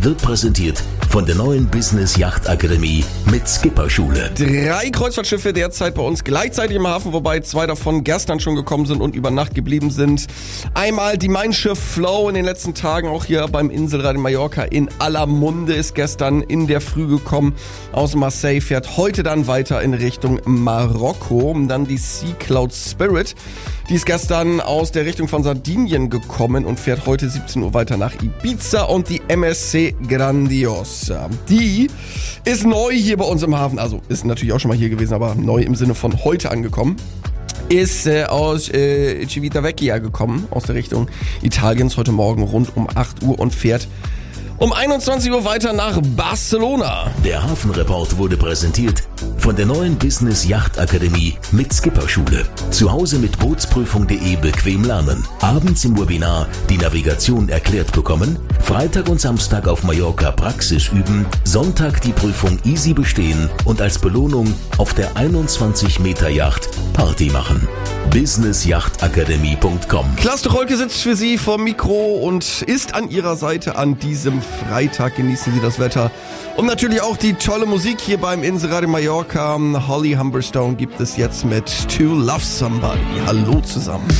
wird präsentiert von der neuen Business Yacht Akademie mit Skipperschule. 3 Kreuzfahrtschiffe derzeit bei uns gleichzeitig im Hafen, wobei 2 davon gestern schon gekommen sind und über Nacht geblieben sind. Einmal die Mein Schiff Flow in den letzten Tagen, auch hier beim Inselrad in Mallorca in aller Munde, ist gestern in der Früh gekommen aus Marseille, fährt heute dann weiter in Richtung Marokko. Und dann die Sea Cloud Spirit, die ist gestern aus der Richtung von Sardinien gekommen und fährt heute 17 Uhr weiter nach Ibiza. Und die MSC Grandiosa, die ist neu hier bei uns im Hafen, also ist natürlich auch schon mal hier gewesen, aber neu im Sinne von heute angekommen. Ist aus Civitavecchia gekommen, aus der Richtung Italiens, heute Morgen rund um 8 Uhr und fährt um 21 Uhr weiter nach Barcelona. Der Hafenreport wurde präsentiert von der neuen Business Yacht Akademie mit Skipperschule. Zu Hause mit Bootsprüfung.de bequem lernen. Abends im Webinar die Navigation erklärt bekommen. Freitag und Samstag auf Mallorca Praxis üben. Sonntag die Prüfung easy bestehen und als Belohnung auf der 21 Meter Yacht Party machen. businessjachtakademie.com. Klaas de Rolke sitzt für Sie vor Mikro und ist an Ihrer Seite an diesem Freitag. Genießen Sie das Wetter und natürlich auch die tolle Musik hier beim Inselrad in Mallorca. Holly Humberstone gibt es jetzt mit To Love Somebody. Hallo zusammen.